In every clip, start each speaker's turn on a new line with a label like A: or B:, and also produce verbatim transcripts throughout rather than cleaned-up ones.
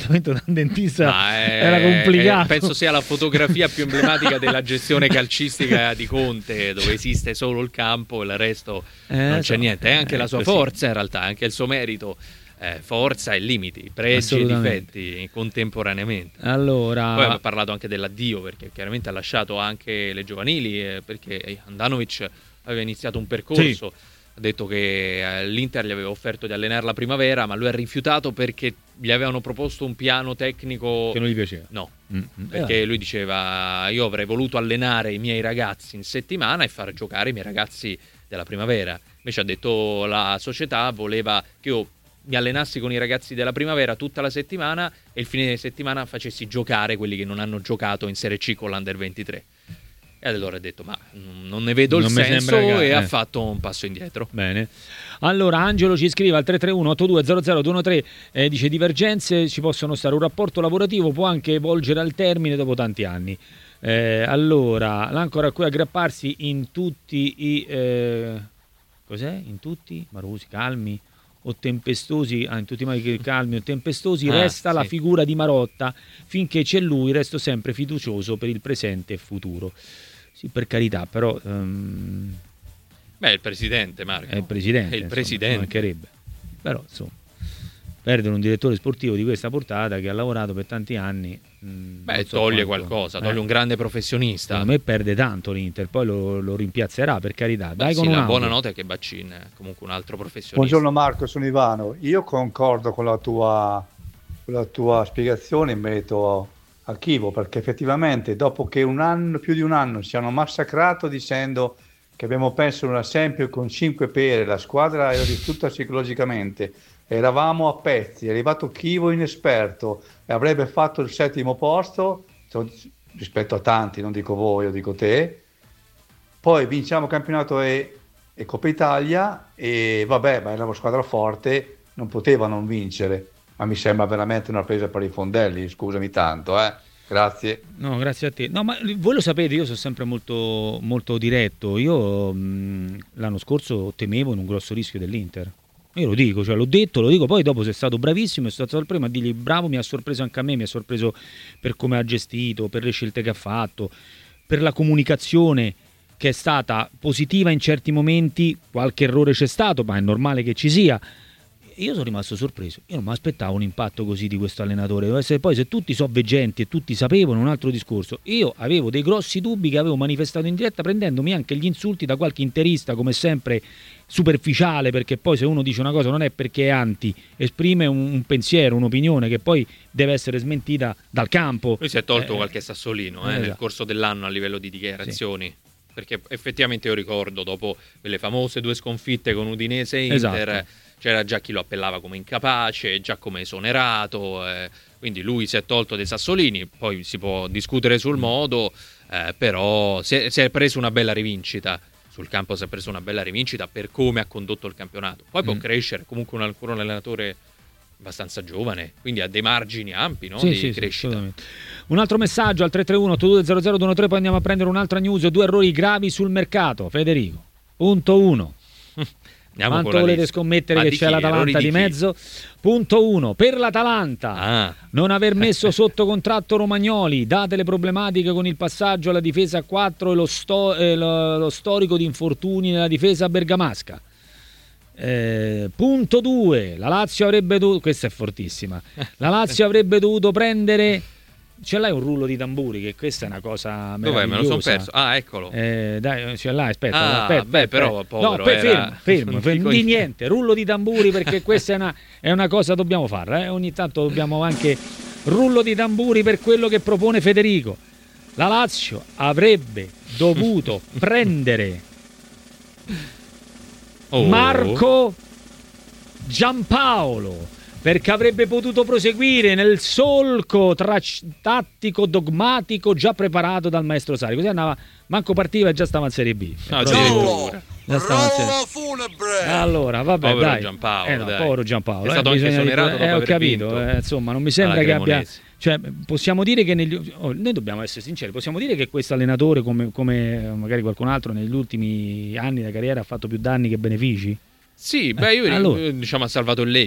A: spostamento da un dentista
B: è,
A: era complicato.
B: È, penso sia la fotografia più emblematica della gestione calcistica di Conte, dove esiste solo il campo e il resto eh, non c'è so, niente. È anche eh, la sua così. forza in realtà, anche il suo merito. Eh, forza e limiti, pregi e difetti contemporaneamente.
A: Allora,
B: poi abbiamo parlato anche dell'addio, perché chiaramente ha lasciato anche le giovanili, eh, perché Handanovic aveva iniziato un percorso, sì. ha detto che eh, l'Inter gli aveva offerto di allenare la primavera, ma lui ha rifiutato perché gli avevano proposto un piano tecnico
A: che non gli piaceva.
B: No, mm-hmm. perché lui diceva: io avrei voluto allenare i miei ragazzi in settimana e far giocare i miei ragazzi della primavera. Invece ha detto la società voleva che io mi allenassi con i ragazzi della primavera tutta la settimana e il fine settimana facessi giocare quelli che non hanno giocato in Serie C con l'Under ventitré. E allora ha detto: ma non ne vedo non il senso che, e eh. ha fatto un passo indietro.
A: Bene. Allora Angelo ci scrive al tre tre uno otto due zero zero due uno tre, eh, dice: divergenze ci possono stare, un rapporto lavorativo può anche volgere al termine dopo tanti anni. Eh, allora l'ancora a cui aggrapparsi in tutti i eh, cos'è? In tutti? Marusi, calmi o tempestosi, ah, in tutti i modi calmi o tempestosi, ah, resta sì. la figura di Marotta. Finché c'è lui resto sempre fiducioso per il presente e futuro. Sì, per carità, però um...
B: beh, è il presidente, Marco.
A: È il presidente,
B: è il
A: insomma,
B: presidente.
A: mancherebbe. Però insomma, perdere un direttore sportivo di questa portata che ha lavorato per tanti anni, mh,
B: beh,
A: so
B: toglie
A: quanto,
B: qualcosa, toglie
A: eh.
B: un grande professionista.
A: Secondo me perde tanto l'Inter, poi lo, lo rimpiazzerà, per carità. Dai,
B: beh,
A: con
B: sì,
A: un
B: la
A: audio.
B: buona nota è che Baccin è comunque un altro professionista.
C: Buongiorno Marco, sono Ivano. Io concordo con la tua, con la tua spiegazione in merito a Chievo, perché effettivamente dopo che un anno, più di un anno, ci hanno massacrato dicendo che abbiamo perso una Sempione con cinque pere, la squadra era distrutta psicologicamente, eravamo a pezzi, è arrivato Chievo inesperto e avrebbe fatto il settimo posto rispetto a tanti, non dico voi, io dico te, poi vinciamo campionato e, e Coppa Italia e vabbè, ma era una squadra forte, non poteva non vincere, ma mi sembra veramente una presa per i fondelli, scusami tanto, eh. Grazie.
A: No, grazie a te. No, ma voi lo sapete, io sono sempre molto, molto diretto. Io mh, l'anno scorso temevo in un grosso rischio dell'Inter. Io lo dico, cioè l'ho detto, lo dico, poi dopo sei stato bravissimo, è stato il primo a dirgli bravo, mi ha sorpreso anche a me, mi ha sorpreso per come ha gestito, per le scelte che ha fatto, per la comunicazione che è stata positiva in certi momenti, qualche errore c'è stato, ma è normale che ci sia. Io sono rimasto sorpreso, io non mi aspettavo un impatto così di questo allenatore. Poi se tutti sono veggenti e tutti sapevano, un altro discorso. Io avevo dei grossi dubbi che avevo manifestato in diretta, prendendomi anche gli insulti da qualche interista, come sempre superficiale, perché poi se uno dice una cosa non è perché è anti, esprime un, un pensiero, un'opinione che poi deve essere smentita dal campo.
B: Lui si è tolto
A: eh,
B: qualche sassolino eh,
A: esatto.
B: nel corso dell'anno a livello di dichiarazioni. Sì. Perché effettivamente io ricordo, dopo quelle famose due sconfitte con Udinese e Inter, esatto. c'era già chi lo appellava come incapace, già come esonerato, eh, quindi lui si è tolto dei sassolini, poi si può discutere sul modo, eh, però si è, si è preso una bella rivincita, sul campo si è preso una bella rivincita per come ha condotto il campionato, poi può mm. crescere, comunque un, ancora un allenatore abbastanza giovane, quindi ha dei margini ampi, no?
A: sì,
B: di
A: sì,
B: crescita.
A: Sì, un altro messaggio al tre tre uno otto due zero zero due uno tre, poi andiamo a prendere un'altra news, due errori gravi sul mercato. Federico, punto uno. Quanto volete lista. scommettere Ma che c'è chi? l'Atalanta di, di mezzo? Punto uno, per l'Atalanta
B: ah.
A: non aver messo sotto contratto Romagnoli, date le problematiche con il passaggio alla difesa a quattro e lo, sto- eh, lo, lo storico di infortuni nella difesa bergamasca. Eh, punto due, la Lazio avrebbe dovuto, questa è fortissima, la Lazio avrebbe dovuto prendere, ce l'hai un rullo di tamburi, che questa è una cosa meravigliosa.
B: Dov'è? Me lo sono perso. Ah, eccolo.
A: Eh, dai, ce l'hai, aspetta.
B: Ah,
A: aspetta
B: beh,
A: aspetta.
B: però, povero,
A: no, per,
B: era...
A: fermo, fermo, fermo di niente, rullo di tamburi, perché questa è una, è una cosa che dobbiamo fare, eh? Ogni tanto dobbiamo anche rullo di tamburi per quello che propone Federico. La Lazio avrebbe dovuto prendere oh. Marco Giampaolo, perché avrebbe potuto proseguire nel solco tra- tattico dogmatico già preparato dal maestro Sarri, così andava, manco partiva e già stava in Serie B.
B: No,
A: già stava in Serie... allora vabbè,
B: povero
A: dai.
B: Giampaolo,
A: eh no,
B: dai.
A: povero Giampaolo,
B: è stato
A: eh,
B: anche esonerato
A: eh,
B: dopo
A: ho
B: aver
A: capito,
B: vinto
A: eh, insomma non mi sembra che abbia, cioè possiamo dire che negli... oh, noi dobbiamo essere sinceri, possiamo dire che questo allenatore come, come magari qualcun altro negli ultimi anni della carriera ha fatto più danni che benefici?
B: Sì, beh, io
A: eh, allora.
B: diciamo ha salvato il Lecce.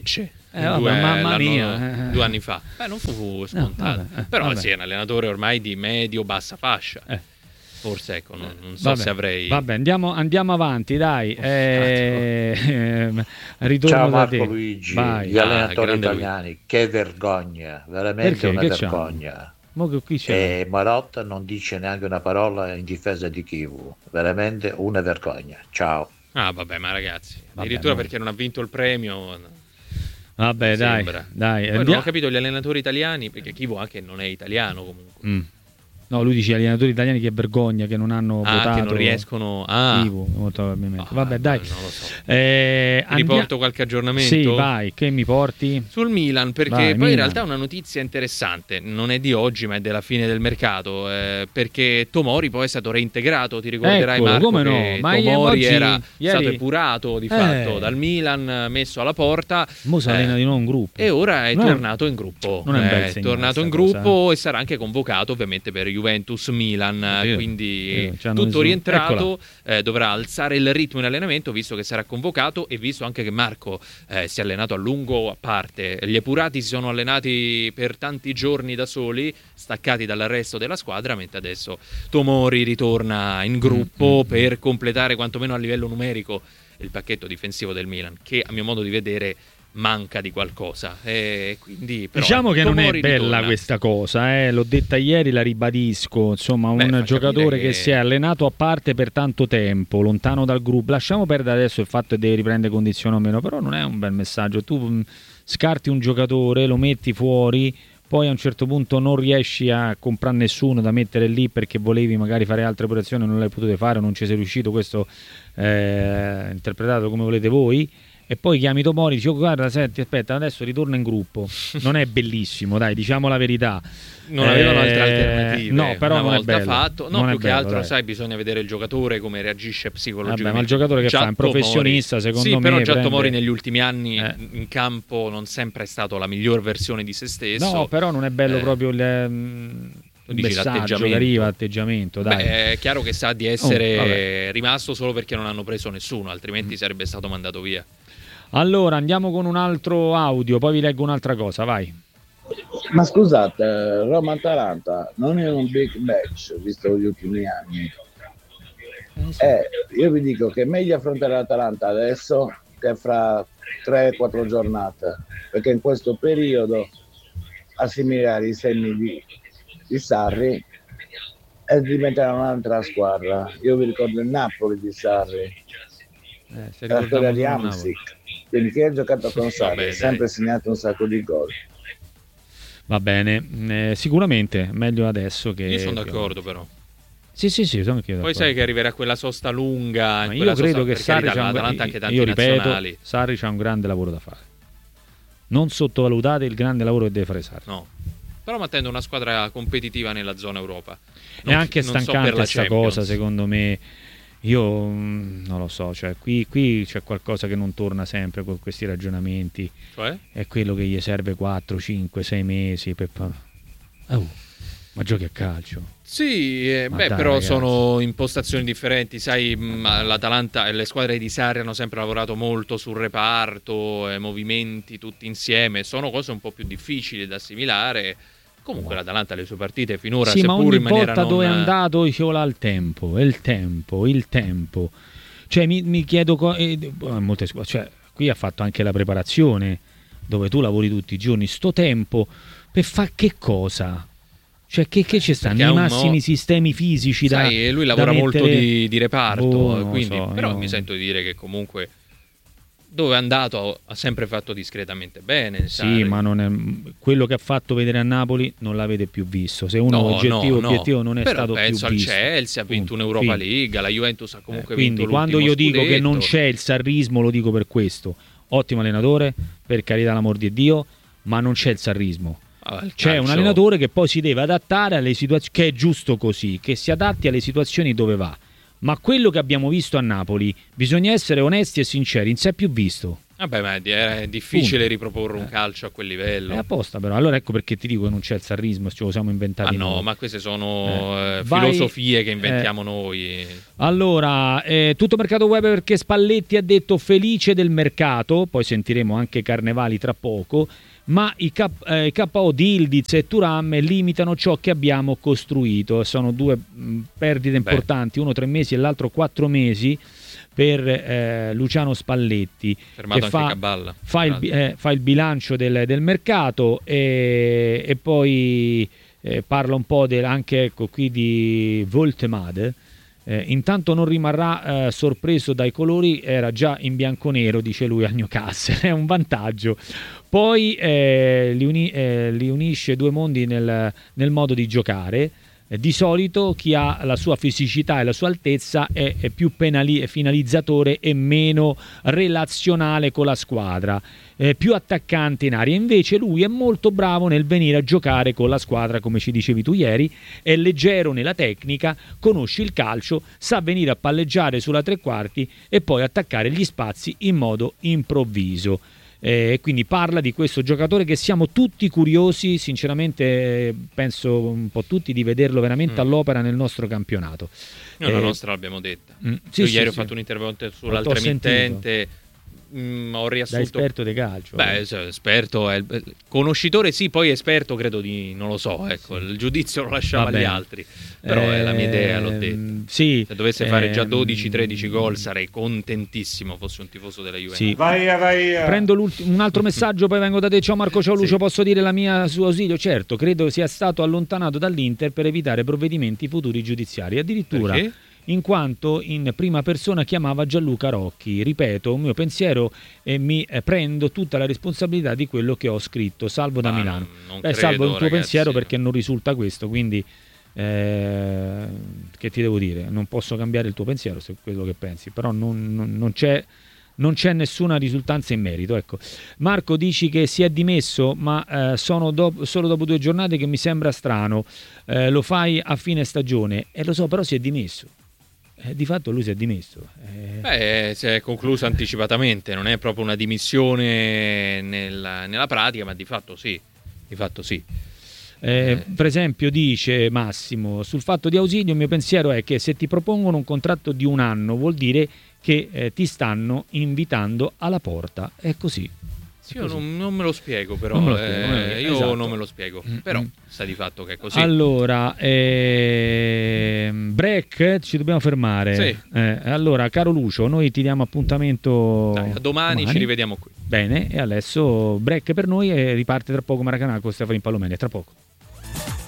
A: Eh, vabbè,
B: due,
A: mamma mia.
B: due anni fa. Beh, non fu scontato.
A: No, vabbè, eh,
B: Però
A: vabbè.
B: sì, è un allenatore ormai di medio-bassa fascia.
A: Eh.
B: Forse, ecco, non, non so
A: Vabbè,
B: se avrei...
A: Vabbè, andiamo, andiamo avanti, dai. Eh, ehm, ritorno
D: Ciao
A: da
D: Marco
A: te.
D: Luigi,
A: Vai.
D: gli
B: Ah,
D: allenatori
B: grande
D: italiani, che vergogna, veramente
A: Perché?
D: una
A: Che c'hanno?
D: vergogna.
A: Mo che qui c'è.
D: E Marotta non dice neanche una parola in difesa di Kivu, veramente una vergogna. Ciao.
B: Ah, vabbè, ma ragazzi,
A: Vabbè,
B: addirittura
A: no.
B: perché non ha vinto il premio...
A: Vabbè, dai,
B: sembra.
A: dai.
B: Poi non
A: andiamo-
B: ho capito gli allenatori italiani, perché Kivu anche non è italiano comunque.
A: Mm. No, lui dice agli allenatori italiani che vergogna che non hanno
B: Ah,
A: votato
B: che non riescono... Ah,
A: Kivu, molto probabilmente.
B: Ah,
A: Vabbè, dai.
B: non lo so.
A: Eh,
B: Ti riporto
A: andia-
B: qualche aggiornamento?
A: Sì, vai, che mi porti?
B: Sul Milan, perché
A: Vai,
B: poi
A: Milan.
B: in realtà è una notizia interessante, non è di oggi ma è della fine del mercato, eh, perché Tomori poi è stato reintegrato, ti ricorderai
A: Eccolo,
B: Marco
A: come no?
B: che
A: Ma
B: Tomori
A: oggi-
B: era
A: ieri-
B: stato epurato di
A: Eh.
B: fatto dal Milan, messo alla porta
A: Mo si allena
B: eh,
A: di nuovo un gruppo.
B: e ora è
A: Non è-
B: tornato in gruppo,
A: non è un bel
B: è
A: segnale
B: tornato in
A: sta
B: gruppo
A: cosa,
B: e sarà anche convocato ovviamente per Juventus-Milan,
A: vero,
B: quindi
A: vero, ci hanno
B: tutto
A: messo-
B: rientrato, eh, dovrà alzare il ritmo in allenamento visto che sarà convocato e visto anche che Marco eh, si è allenato a lungo a parte. Gli epurati si sono allenati per tanti giorni da soli, staccati dal resto della squadra, mentre adesso Tomori ritorna in gruppo
A: Mm, mm,
B: per completare quantomeno a livello numerico il pacchetto difensivo del Milan, che a mio modo di vedere manca di qualcosa. E quindi, però,
A: Diciamo che non è
B: Tomori
A: bella
B: ritorna.
A: questa cosa, eh. L'ho detta ieri, la ribadisco. Insomma,
B: Beh,
A: un
B: fa
A: giocatore
B: capire
A: che...
B: che-
A: si è allenato a parte per tanto tempo, lontano dal gruppo. Lasciamo perdere adesso il fatto che deve riprendere condizioni o meno, però non è un bel messaggio. Tu mh, scarti un giocatore, lo metti fuori, poi a un certo punto non riesci a comprare nessuno da mettere lì perché volevi magari fare altre operazioni, non l'hai potute fare, non ci sei riuscito, questo eh, interpretato come volete voi. E poi chiami Tomori e dici: oh, guarda, senti, aspetta, adesso ritorna in gruppo. Non è bellissimo, dai, diciamo la verità.
B: Non avevano altre
A: Eh,
B: alternative.
A: no, però
B: una
A: non è
B: volta
A: bello.
B: fatto, no,
A: Non è
B: più che
A: bello,
B: altro,
A: dai.
B: sai, bisogna vedere il giocatore come reagisce psicologicamente.
A: Vabbè, ma il giocatore che
B: Già
A: fa? Un
B: Tomori-
A: professionista, secondo
B: sì,
A: me,
B: però già
A: prende-
B: Tomori negli ultimi anni
A: Eh.
B: in campo non sempre è stato la miglior versione di se stesso.
A: No, però non è bello
B: Eh.
A: proprio il, ehm,
B: Tu
A: il
B: dici
A: messaggio
B: l'atteggiamento.
A: che arriva, atteggiamento, dai.
B: Beh, è chiaro che sa di essere
A: Oh, vabbè.
B: rimasto solo perché non hanno preso nessuno, altrimenti
A: Mm.
B: sarebbe stato mandato via.
A: Allora, andiamo con un altro audio, poi vi leggo un'altra cosa, vai.
E: Ma scusate, Roma-Atalanta non è un big match visto gli ultimi anni. Eh, io vi dico che è meglio affrontare l'Atalanta adesso che fra tre quattro giornate, perché in questo periodo assimilare i segni di, di Sarri e diventerà un'altra squadra. Io vi ricordo il Napoli di Sarri,
A: Eh, se
E: la storia
A: ricordiamo
E: di
A: solo Napoli.
E: Hamsik, quindi chi ha giocato con Sarri
B: Vabbè,
E: ha sempre
B: dai.
E: segnato un sacco di gol.
A: Va bene, eh, sicuramente meglio adesso che...
B: Io sono
A: che-
B: d'accordo però.
A: Sì, sì, sì, sono anch'io
B: Poi
A: d'accordo.
B: sai che arriverà quella sosta lunga. in
A: Ma
B: quella
A: io credo
B: sosta-
A: che
B: per
A: Sarri
B: carità,
A: c'ha un,
B: l'Atalanta ha anche tanti
A: io ripeto,
B: nazionali.
A: Sarri c'ha un grande lavoro da fare. Non sottovalutate il grande lavoro che deve fare Sarri.
B: No. Però mi attendo una squadra competitiva nella zona Europa.
A: È
B: Non-
A: anche
B: non so per
A: stancante
B: la
A: questa
B: Champions.
A: cosa, secondo me. Io mm, non lo so, cioè qui, qui c'è qualcosa che non torna sempre con questi ragionamenti.
B: Cioè?
A: È quello che gli serve quattro, cinque, sei mesi per... fa- Oh, ma giochi a calcio.
B: Sì, eh,
A: Ma
B: beh,
A: dai,
B: però
A: ragazzi.
B: sono impostazioni differenti. Sai, mh, l'Atalanta e le squadre di Sarri hanno sempre lavorato molto sul reparto, eh, movimenti tutti insieme. Sono cose un po' più difficili da assimilare. Comunque l'Atalanta le sue partite finora,
A: Sì, ma
B: seppur
A: ogni
B: in maniera
A: volta
B: non...
A: dove è andato ci vuole il tempo, è il tempo, il tempo. Cioè mi, mi chiedo, co- eh, molte scu- cioè, qui ha fatto anche la preparazione, dove tu lavori tutti i giorni, sto tempo, per fare che cosa? Cioè che, che ci stanno?
B: Perché
A: I
B: ha un
A: massimi
B: mo-
A: sistemi fisici da...
B: Sai, lui
A: da
B: lavora molto
A: mettere-
B: di, di reparto,
A: Boh, non lo
B: quindi,
A: so,
B: però
A: io-
B: mi sento di dire che comunque dove è andato ha sempre fatto discretamente bene.
A: Sì,
B: Sarri.
A: ma non è quello che ha fatto vedere a Napoli non l'avete più visto. Se uno
B: No,
A: oggettivo,
B: no,
A: obiettivo
B: no.
A: non è
B: Però
A: stato
B: penso
A: più
B: al
A: visto.
B: Chelsea, ha vinto
A: Punto.
B: un'Europa
A: Fine.
B: League, la Juventus ha comunque
A: Eh, quindi
B: vinto
A: quando
B: l'ultimo
A: io dico che non
B: scudetto.
A: c'è il sarrismo lo dico per questo. Ottimo allenatore, per carità l'amor di Dio, ma non c'è il sarrismo.
B: Ah, il
A: C'è
B: calcio-
A: un allenatore che poi si deve adattare alle situazioni, che è giusto così, che si adatti alle situazioni dove va. Ma quello che abbiamo visto a Napoli, bisogna essere onesti e sinceri, non si è più visto.
B: Vabbè, ma è difficile Punto. riproporre un calcio a quel livello.
A: È apposta però, allora ecco perché ti dico che non c'è il sarrismo, ce lo siamo inventati
B: Ma no,
A: noi.
B: ma queste sono eh,
A: Vai,
B: filosofie che inventiamo
A: eh.
B: noi.
A: Allora, eh, tutto mercato web perché Spalletti ha detto felice del mercato, poi sentiremo anche Carnevali tra poco, ma i, K, eh, i K O di Ildiz e Thuram limitano ciò che abbiamo costruito. Sono due mh, perdite importanti, Beh. uno tre mesi e l'altro quattro mesi per eh, Luciano Spalletti,
B: fermato
A: che
B: anche
A: fa,
B: Caballa,
A: fa, il, eh, fa il bilancio del, del mercato e, e poi eh, parla un po' del, anche ecco, qui di Voltemade. Eh, intanto non rimarrà eh, sorpreso dai colori, era già in bianconero, dice lui, a Newcastle, è un vantaggio. Poi eh, li, uni, eh, li unisce due mondi nel, nel modo di giocare. Di solito chi ha la sua fisicità e la sua altezza è, è più penali- finalizzatore e meno relazionale con la squadra, è più attaccante in aria. Invece lui è molto bravo nel venire a giocare con la squadra, come ci dicevi tu ieri, è leggero nella tecnica, conosce il calcio, sa venire a palleggiare sulla tre quarti e poi attaccare gli spazi in modo improvviso. E eh, quindi parla di questo giocatore che siamo tutti curiosi, sinceramente eh, penso un po' tutti, di vederlo veramente mm. all'opera nel nostro campionato.
B: Noi eh, la nostra l'abbiamo detta. Mm, sì,
A: Io
B: sì, ieri
A: sì,
B: ho fatto
A: sì.
B: un intervento sull'altra emittente. Mm, ho riassunto.
A: Da esperto di calcio.
B: Beh, eh. esperto, è... conoscitore sì, poi esperto credo di, non lo so, ecco, sì. il giudizio lo lasciamo agli altri, però eh, è la mia idea, l'ho detto.
A: Sì,
B: se dovesse eh, fare già dodici tredici gol sarei contentissimo, fossi un tifoso della Juventus.
A: Sì.
C: Vai, vai.
A: Prendo un altro messaggio, poi vengo da te. Ciao Marco, ciao Lucio, sì. Posso dire la mia su ausilio? Certo, credo sia stato allontanato dall'Inter per evitare provvedimenti futuri giudiziari, addirittura.
B: Perché?
A: In quanto in prima persona chiamava Gianluca Rocchi. Ripeto, un mio pensiero e mi eh, prendo tutta la responsabilità di quello che ho scritto. Salvo da
B: Ma
A: Milano.
B: Non
A: Beh,
B: credo,
A: salvo il tuo
B: ragazzi,
A: pensiero perché non risulta questo, quindi eh, che ti devo dire? Non posso cambiare il tuo pensiero se è quello che pensi, però non, non, non c'è... non c'è nessuna risultanza in merito, ecco. Marco, dici che si è dimesso, ma eh, sono do- solo dopo due giornate, che mi sembra strano. Eh, lo fai a fine stagione, e eh, lo so, però si è dimesso. Eh, di fatto lui si è dimesso. Eh...
B: Beh, si è concluso anticipatamente, non è proprio una dimissione nella, nella pratica, ma di fatto sì, di fatto sì.
A: Eh,
B: Eh.
A: Per esempio dice Massimo, sul fatto di Ausilio il mio pensiero è che se ti propongono un contratto di un anno vuol dire che eh, ti stanno invitando alla porta, è così.
B: Sì, io non, non me lo spiego però,
A: Non me lo
B: eh,
A: spiego, eh,
B: io
A: esatto.
B: non me lo spiego,
A: Mm-hmm.
B: però sta di fatto che è così.
A: Allora, ehm, break, ci dobbiamo fermare.
B: Sì.
A: Eh, allora, caro Lucio, noi ti diamo appuntamento
B: Dai, a domani,
A: domani,
B: ci rivediamo qui.
A: Bene, e adesso break per noi e riparte tra poco Maracanã con Stefano Palomeni, tra poco.